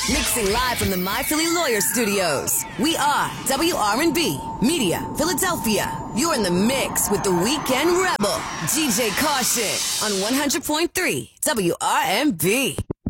Mixing live from the My Philly Lawyer Studios. We are WRNB Media, Philadelphia. You're in the mix with the Weekend Rebel, DJ Caution, on 100.3 WRNB.